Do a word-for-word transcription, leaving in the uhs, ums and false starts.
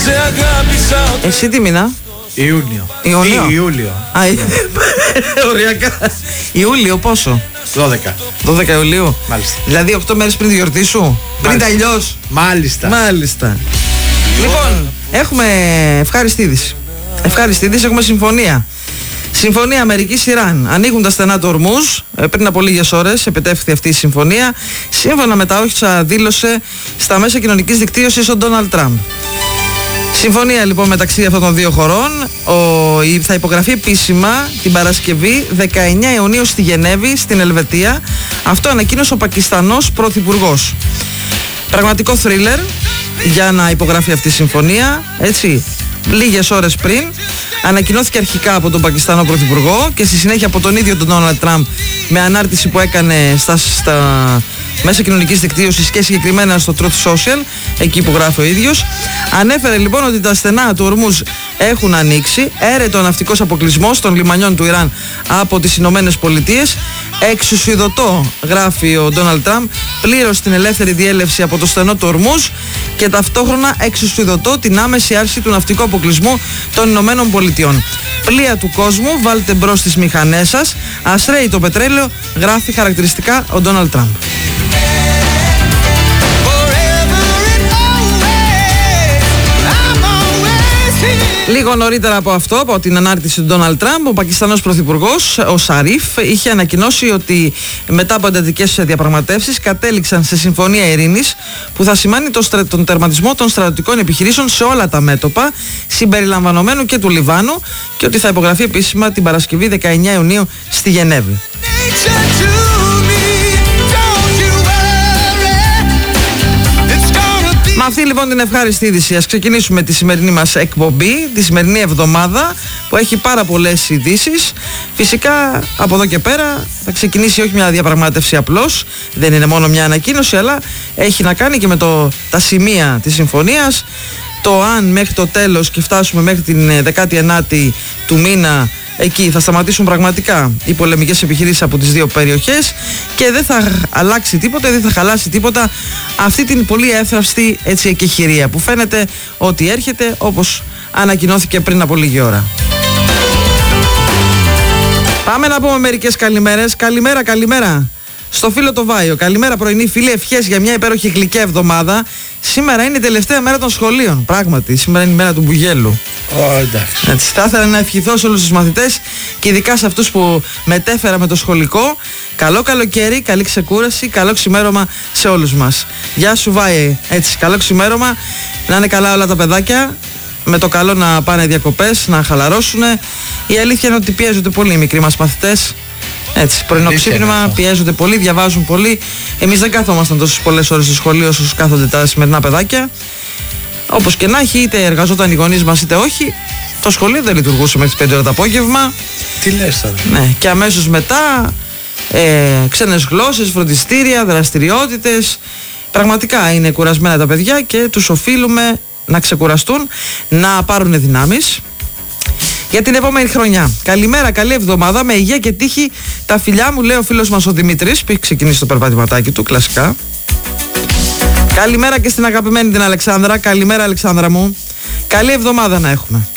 Εσύ τι μήνα? Ιούνιο. Ιούνιο. Ή Ιούλιο. Α, οριακά. Ιούλιο πόσο? δώδεκα. δώδεκα Ιουλίου. Μάλιστα. Δηλαδή οκτώ μέρες πριν τη γιορτή σου. Πριν τα αλλιώς. Μάλιστα. Μάλιστα. Λοιπόν, έχουμε ευχάριστη είδηση. Ευχάριστη είδηση, έχουμε συμφωνία. Συμφωνία Αμερικής-Ιράν. Ανοίγουν τα στενά του Ορμούζ. Πριν από λίγες ώρες επιτεύχθη αυτή η συμφωνία. Σύμφωνα με τα όσα δήλωσε στα μέσα κοινωνικής δικτύωσης ο Ντόναλντ Τραμπ. Συμφωνία λοιπόν μεταξύ αυτών των δύο χωρών ο, θα υπογραφεί επίσημα την Παρασκευή δεκαεννέα Ιουνίου στη Γενέβη, στην Ελβετία. Αυτό ανακοίνωσε ο Πακιστανός Πρωθυπουργός. Πραγματικό θρίλερ για να υπογραφεί αυτή η συμφωνία, έτσι. Λίγες ώρες πριν ανακοινώθηκε αρχικά από τον Πακιστανό Πρωθυπουργό και στη συνέχεια από τον ίδιο τον Ντόναλντ Τραμπ με ανάρτηση που έκανε στα, στα μέσα κοινωνικής δικτύωσης και συγκεκριμένα στο Truth Social, εκεί που γράφει ο ίδιος. Ανέφερε λοιπόν ότι τα στενά του Ορμούζ έχουν ανοίξει, έρετο ο ναυτικός αποκλεισμός των λιμανιών του Ιράν από τις Ηνωμένες Πολιτείες. Εξουσιοδοτώ, γράφει ο Ντόναλντ Τραμπ, πλήρως την ελεύθερη διέλευση από το στενό του Ορμούζ και ταυτόχρονα εξουσιοδοτώ την άμεση άρση του ναυτικού αποκλεισμού των Ηνωμένων Πολιτειών. Πλοία του κόσμου, βάλτε μπρος τις μηχανές σας, ας ρέει το πετρέλαιο, γράφει χαρακτηριστικά ο Ντόναλντ Τραμπ. Λίγο νωρίτερα από αυτό, από την ανάρτηση του Ντόναλντ Τραμπ, ο Πακιστανός Πρωθυπουργός, ο Σαρίφ, είχε ανακοινώσει ότι μετά από εντατικές διαπραγματεύσεις κατέληξαν σε συμφωνία ειρήνης που θα σημάνει τον, τον τερματισμό των στρατιωτικών επιχειρήσεων σε όλα τα μέτωπα, συμπεριλαμβανομένου και του Λιβάνου, και ότι θα υπογραφεί επίσημα την Παρασκευή δεκαεννέα Ιουνίου στη Γενέβη. Με αυτή λοιπόν την ευχάριστη είδηση ας ξεκινήσουμε τη σημερινή μας εκπομπή, τη σημερινή εβδομάδα που έχει πάρα πολλές ειδήσεις. Φυσικά από εδώ και πέρα θα ξεκινήσει όχι μια διαπραγμάτευση απλώς, δεν είναι μόνο μια ανακοίνωση, αλλά έχει να κάνει και με το, τα σημεία της συμφωνίας, το αν μέχρι το τέλος και φτάσουμε μέχρι την δεκάτη ενάτη του μήνα, εκεί θα σταματήσουν πραγματικά οι πολεμικές επιχειρήσεις από τις δύο περιοχές και δεν θα αλλάξει τίποτα, δεν θα χαλάσει τίποτα αυτή την πολύ εύθραυστη έτσι εκεχηρία που φαίνεται ότι έρχεται, όπως ανακοινώθηκε πριν από λίγη ώρα. Πάμε να πούμε μερικές καλημέρες. Καλημέρα, καλημέρα στο φίλο το Βάιο. Καλημέρα πρωινή φίλοι, ευχές για μια υπέροχη γλυκιά εβδομάδα. Σήμερα είναι η τελευταία μέρα των σχολείων. Πράγματι, σήμερα είναι η μέρα του Μπουγέλου. Oh, εντάξει. Έτσι, θα ήθελα να ευχηθώ σε όλους τους μαθητές και ειδικά σε αυτούς που μετέφερα με το σχολικό. Καλό καλοκαίρι, καλή ξεκούραση, καλό ξημέρωμα σε όλους μας. Γεια σου Βάιε, έτσι, καλό ξημέρωμα. Να είναι καλά όλα τα παιδάκια. Με το καλό να πάνε διακοπές, να χαλαρώσουν. Η αλήθεια είναι ότι πιέζονται πολύ οι μικροί μας μαθητές. Έτσι, πρωινό ξύπνημα, πιέζονται πολύ, διαβάζουν πολύ. Εμείς δεν κάθομασταν τόσες πολλές ώρες στο σχολείο όσο κάθονται τα σημερινά παιδάκια. Όπως και να έχει, είτε εργαζόταν οι γονείς μας είτε όχι, το σχολείο δεν λειτουργούσε μέχρι τις πέντε ώρα το απόγευμα. Τι λες τώρα? Ναι, και αμέσως μετά ε, ξένες γλώσσες, φροντιστήρια, δραστηριότητες. Πραγματικά είναι κουρασμένα τα παιδιά και τους οφείλουμε να ξεκουραστούν, να πάρουν δυνάμεις για την επόμενη χρονιά. Καλημέρα, καλή εβδομάδα, με υγεία και τύχη τα φιλιά μου, λέει ο φίλος μας ο Δημήτρης που έχει ξεκινήσει το περπατηματάκι του, κλασικά. Καλημέρα και στην αγαπημένη την Αλεξάνδρα. Καλημέρα Αλεξάνδρα μου. Καλή εβδομάδα να έχουμε.